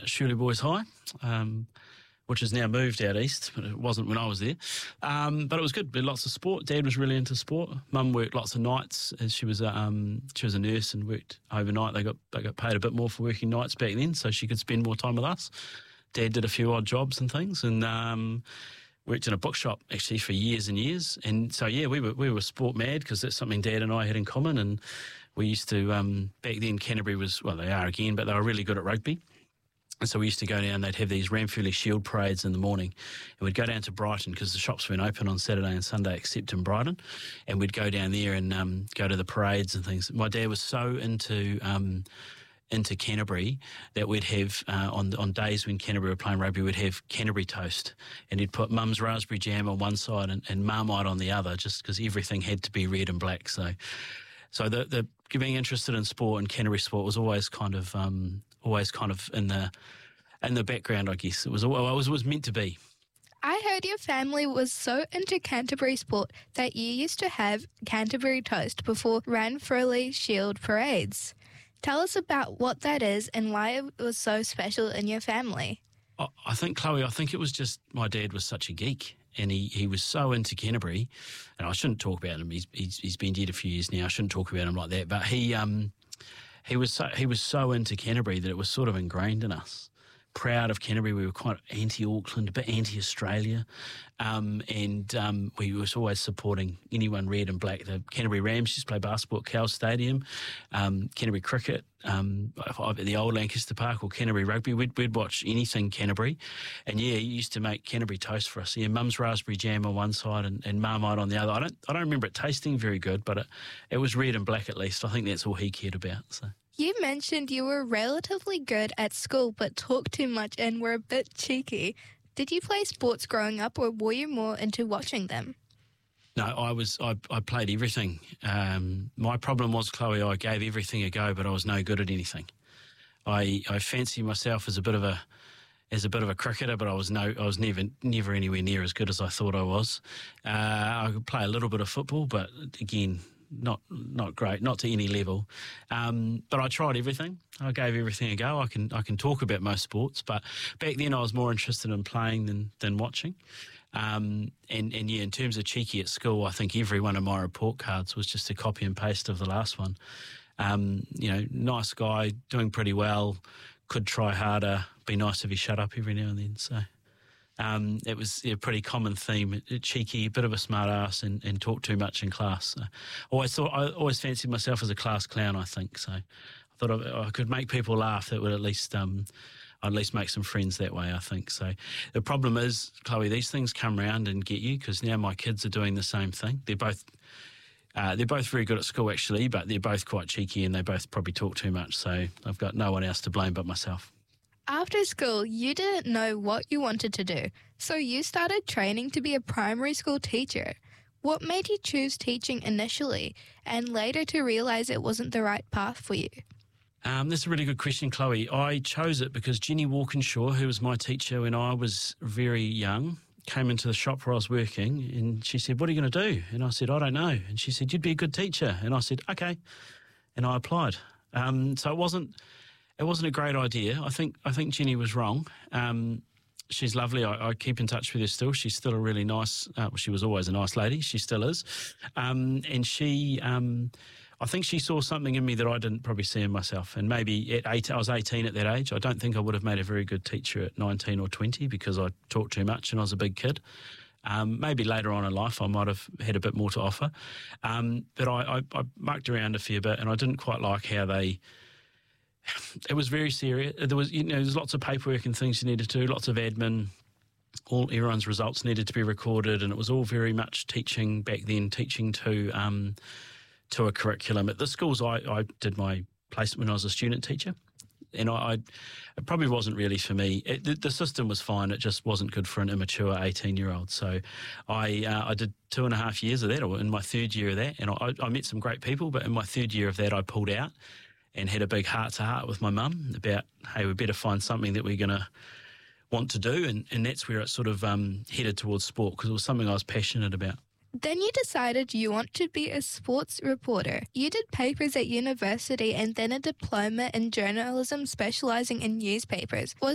Shirley Boys High, which has now moved out east, but it wasn't when I was there. But it was good. We had lots of sport. Dad was really into sport. Mum worked lots of nights as she was a nurse and worked overnight. They got paid a bit more for working nights back then, so she could spend more time with us. Dad did a few odd jobs and things, and worked in a bookshop actually for years and years. And so we were sport mad because that's something Dad and I had in common. And we used to back then Canterbury was, well, they are again, but they were really good at rugby. And so we used to go down, they'd have these Ranfurly Shield parades in the morning, and we'd go down to Brighton because the shops weren't open on Saturday and Sunday except in Brighton, and we'd go down there and go to the parades and things. My dad was so into Canterbury that we'd have, on days when Canterbury were playing rugby, we'd have Canterbury toast, and he'd put Mum's raspberry jam on one side and Marmite on the other, just because everything had to be red and black. So the being interested in sport and Canterbury sport was always kind of in the background, I guess. It was meant to be. I heard your family was so into Canterbury sport that you used to have Canterbury toast before Ranfurly Shield parades. Tell us about what that is and why it was so special in your family. I think, Chloe, it was just my dad was such a geek, and he was so into Canterbury, and I shouldn't talk about him. He's been dead a few years now. I shouldn't talk about him like that, but he was so into Canterbury that it was sort of ingrained in us. Proud of Canterbury. We were quite anti-Auckland, a bit anti-Australia, and we was always supporting anyone red and black. The Canterbury Rams used to play basketball at Cowell Stadium, Canterbury cricket at the old Lancaster Park, or Canterbury rugby. We'd watch anything Canterbury, and he used to make Canterbury toast for us. Mum's raspberry jam on one side and Marmite on the other. I don't remember it tasting very good, but it was red and black at least. I think that's all he cared about. So. You mentioned you were relatively good at school but talked too much and were a bit cheeky. Did you play sports growing up, or were you more into watching them? No, I played everything. My problem was, Chloe, I gave everything a go, but I was no good at anything. I fancy myself as a bit of a cricketer, but I was never anywhere near as good as I thought I was. I could play a little bit of football, but again, not great, not to any level. But I tried everything. I gave everything a go. I can talk about most sports, but back then I was more interested in playing than watching. In terms of cheeky at school, I think every one of my report cards was just a copy and paste of the last one. Nice guy, doing pretty well, could try harder, be nice if he shut up every now and then. So it was a pretty common theme, cheeky, a bit of a smart ass and talk too much in class. So I always fancied myself as a class clown, I think. So I thought I could make people laugh. That would at least make some friends that way, I think. So the problem is, Chloe, these things come round and get you, because now my kids are doing the same thing. They're both very good at school, actually, but they're both quite cheeky and they both probably talk too much. So I've got no one else to blame but myself. After school, you didn't know what you wanted to do, so you started training to be a primary school teacher. What made you choose teaching initially and later to realise it wasn't the right path for you? That's a really good question, Chloe. I chose it because Jenny Walkinshaw, who was my teacher when I was very young, came into the shop where I was working, and she said, "What are you going to do?" And I said, "I don't know." And she said, "You'd be a good teacher." And I said, "Okay." And I applied. So it wasn't a great idea. I think Jenny was wrong. She's lovely. I keep in touch with her still. She's still a really nice, she was always a nice lady. She still is. And she, I think she saw something in me that I didn't probably see in myself. And maybe I was 18 at that age. I don't think I would have made a very good teacher at 19 or 20 because I talked too much and I was a big kid. Maybe later on in life I might have had a bit more to offer. But I mucked around a fair bit, and I didn't quite like how it was very serious. There's lots of paperwork and things you needed to do, lots of admin. Everyone's results needed to be recorded, and it was all very much teaching back then, teaching to a curriculum. At the schools I did my placement when I was a student teacher, and it probably wasn't really for me. The system was fine, it just wasn't good for an immature 18-year-old. So I did 2.5 years of that, or in my third year of that, and I met some great people, but in my third year of that I pulled out and had a big heart-to-heart with my mum about, hey, we better find something that we're going to want to do, and that's where it sort of headed towards sport, because it was something I was passionate about. Then you decided you want to be a sports reporter. You did papers at university and then a diploma in journalism specialising in newspapers. Was